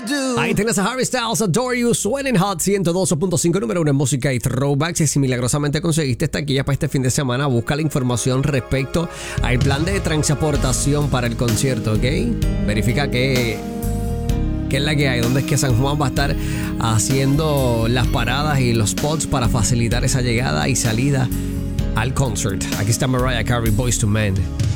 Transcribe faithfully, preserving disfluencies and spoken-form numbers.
Ahí tienes a Harry Styles, Adore You, suena en Hot ciento dos punto cinco, número uno en música y throwbacks. Y si milagrosamente conseguiste taquilla para este fin de semana, busca la información respecto al plan de transportación para el concierto, ¿ok? Verifica que... ¿Qué es la que hay? ¿Dónde es que San Juan va a estar haciendo las paradas y los spots para facilitar esa llegada y salida al concert? Aquí está Mariah Carey, Boyz two Men.